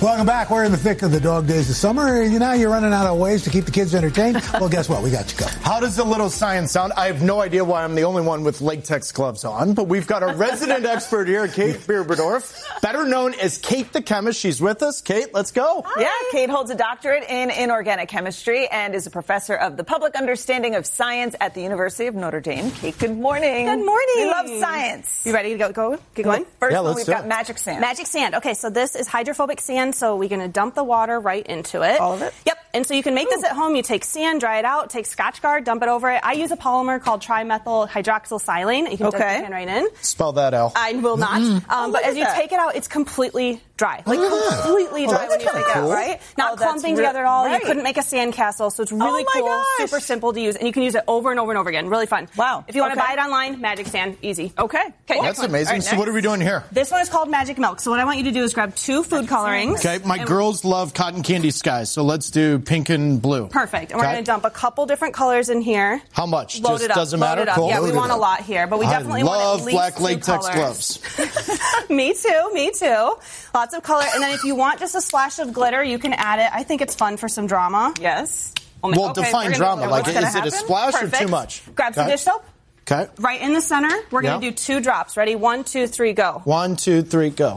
Welcome back. We're in the thick of the dog days of summer. You're running out of ways to keep the kids entertained. Well, guess what? We got you covered. How does the little science sound? I have no idea why I'm the only one with latex gloves on, but we've got a resident expert here, Kate Berberdorf, better known as Kate the Chemist. She's with us. Kate, let's go. Hi. Yeah, Kate holds a doctorate in inorganic chemistry and is a professor of the public understanding of science at the University of Notre Dame. Kate, good morning. Good morning. We love science. You ready to go? Get going? First one, we've got magic sand. Magic sand. Okay, so this is hydrophobic sand, so we're going to dump the water right into it. All of it? Yep. And so you can make this at home. You take sand, dry it out, take Scotchgard, dump it over it. I use a polymer called trimethyl hydroxylsilane. You can dump your hand right in. Spell that out. I will not. But as you take it out, it's completely dry. Like completely dry when you take it out, right? Not clumping together at all. Right. You couldn't make a sandcastle, so it's really cool, super simple to use, and you can use it over and over and over again. Really fun. Wow. If you want to buy it online, Magic Sand, easy. Okay. Cool. That's amazing. So what are we doing here? This one is called Magic Milk. So what I want you to do is grab 2 food colorings. Okay, my girls love cotton candy skies, so let's do pink and blue. Perfect. And we're going to dump a couple different colors in here. How much? Load Just it up. doesn't matter? Cool. Yeah, we want a lot here, but we definitely want at least black 2 latex colors. gloves. Me too. Lots of color. And then if you want just a splash of glitter, you can add it. I think it's fun for some drama. Yes. Well, define drama. Like, is it a splash or too much? Grab some dish soap. Okay. Right in the center, we're going to do 2 drops. Ready? 1, 2, 3, go. 1, 2, 3, go.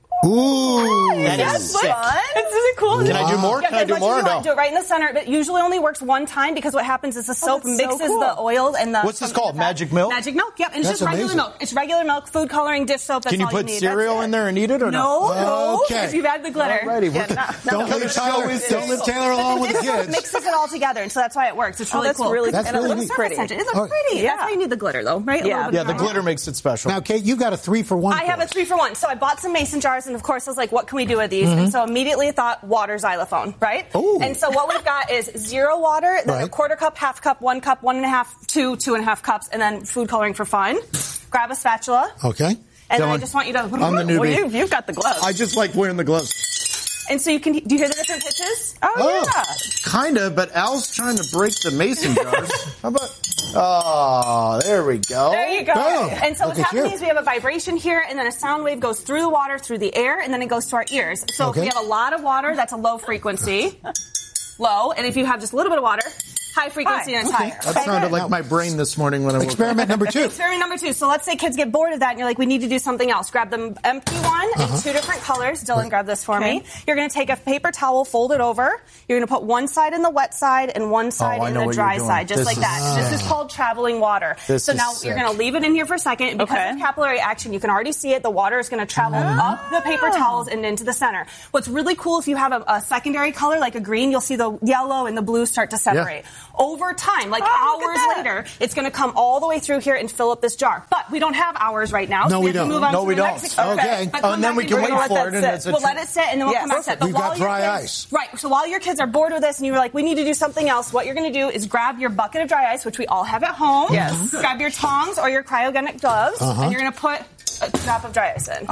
Ooh, that is sick. This is cool. Can I do more? Can I do more or no? Do it right in the center. It usually only works one time because what happens is the soap mixes the oil and the... What's this called? Magic milk? Magic milk, yep. And it's just regular milk. It's regular milk, food coloring, dish soap. That's all you need. Can you put cereal in there and eat it or no? No. Okay. If you've had the glitter. Alrighty. Don't leave Taylor alone with the kids. It mixes it all together, and so that's why it works. It's really cool. That's really neat. It looks pretty. It looks pretty. That's why you need the glitter, though, right? Yeah, the glitter makes it special. Now, Kate, you've got a 3-for-1. I have a 3-for-1. So I bought some mason jars, and of course I was like, what can we do with these? And so immediately thought water xylophone, right? Ooh. And so what we've got is 0 water, then a quarter cup, half cup, 1 cup, 1.5, 2, 2.5 cups, and then food coloring for fun. Grab a spatula. Okay. And then I just want you to... I'm the newbie. Well, you've got the gloves. I just like wearing the gloves. And so you can... Do you hear the different pitches? Oh, yeah. Kind of, but Al's trying to break the mason jars. How about... Oh, there we go. There you go. Boom. And so what's happening is we have a vibration here, and then a sound wave goes through the water, through the air, and then it goes to our ears. So if we have a lot of water, that's a low frequency. Low. And if you have just a little bit of water, high frequency and it's higher. That sounded like my brain this morning when I woke up. Experiment number 2. Experiment number 2. So let's say kids get bored of that and you're like, we need to do something else. Grab the empty one in 2 different colors. Dylan, grab this for me. You're going to take a paper towel, fold it over. You're going to put one side in the wet side and one side in the dry side, just like that. This is called traveling water. So now you're going to leave it in here for a second. Because of capillary action, you can already see it. The water is going to travel up the paper towels and into the center. What's really cool, if you have a secondary color like a green, you'll see the yellow and the blue start to separate. Over time, like hours later, it's going to come all the way through here and fill up this jar. But we don't have hours right now. No, so we don't. Move on No, to we the don't. next experiment. Okay. But And then we can wait for it. We'll let it sit, and then we'll come back to it. But We've got dry ice. Right. So while your kids are bored with this and you're like, we need to do something else, what you're going to do is grab your bucket of dry ice, which we all have at home. Yes. Grab your tongs or your cryogenic gloves, and you're going to put a drop of dry ice in.